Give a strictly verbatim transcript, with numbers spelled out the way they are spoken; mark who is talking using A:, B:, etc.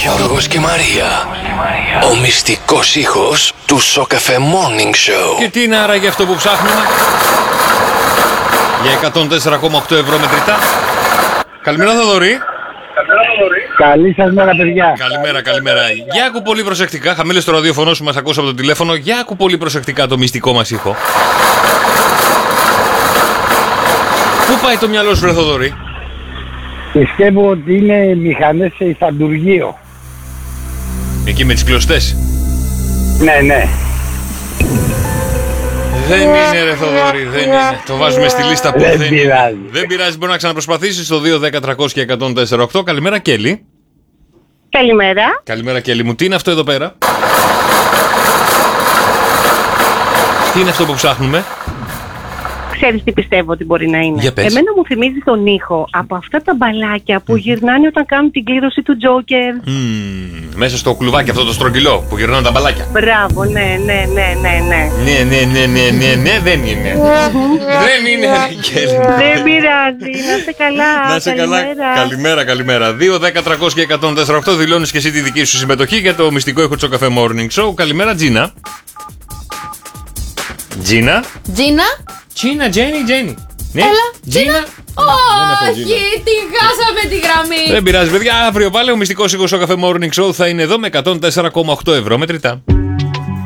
A: Γιώργος και Μαρία. Ο μυστικός ήχος του Σοκαφέ Morning Show.
B: Και τι είναι άραγε αυτό που ψάχνουμε? Για εκατόν τέσσερα κόμμα οκτώ ευρώ μετρητά. Καλημέρα, Θοδωρή.
C: Καλή σας μέρα, παιδιά.
B: Καλημέρα, καλημέρα. Για άκου πολύ προσεκτικά. Χαμήλωσε το ραδιοφωνό σου, μας ακούς από το τηλέφωνο. Για άκου πολύ προσεκτικά το μυστικό μας ήχο. Πού πάει το μυαλό σου, ρε Θοδωρή?
C: Πιστεύω ότι είναι μηχανές σε υφαντουργείο.
B: Εκεί με τις κλωστές.
C: Ναι, ναι.
B: Δεν είναι, ρε Θοδωρή, δεν είναι. Το βάζουμε στη λίστα που
C: Δεν
B: δεν
C: πειράζει.
B: είναι. Δεν πειράζει, μπορεί να ξαναπροσπαθήσεις στο δύο δέκα τριακόσια εκατόν τέσσερα οκτώ. Καλημέρα, Κέλλη.
D: Καλημέρα.
B: Καλημέρα, Κέλλη μου. Τι είναι αυτό εδώ πέρα? Τι είναι αυτό που ψάχνουμε?
D: Ξέρεις τι πιστεύω ότι μπορεί να είναι?
B: Για πες.
D: Εμένα μου θυμίζει τον ήχο από αυτά τα μπαλάκια που γυρνάνε όταν κάνουν την κλήρωση του Τζόκερ.
B: Mm, μέσα στο κλουβάκι αυτό το στρογγυλό που γυρνάνε τα μπαλάκια.
D: Μπράβο, ναι, ναι, ναι, ναι, ναι.
B: Ναι, ναι, ναι, ναι, ναι, ναι, δεν είναι. Δεν είναι, Κέλλη.
D: Δεν πειράζει, να είστε καλά.
B: Να είσαι καλά.
D: Καλημέρα.
B: Καλημέρα, καλημέρα. δύο δέκα τριακόσια εκατόν τέσσερα οκτώ. Δηλώνεις και εσύ τη δική σου συμμετοχή για το μυστικό ήχο του Σοκαφέ Morning Show. Καλημέρα, Τζίνα. Τζίνα.
E: Τζίνα.
B: Τζίνα, Τζένι, Τζένι. Ναι,
E: Έλα,
B: Τζίνα.
E: Τζίνα. Όχι, τη χάσαμε τη γραμμή.
B: Δεν πειράζει, παιδιά. Αύριο πάλι ο μυστικός ήχος Σοκαφέ Morning Show θα είναι εδώ με εκατόν τέσσερα κόμμα οκτώ ευρώ μετρητά.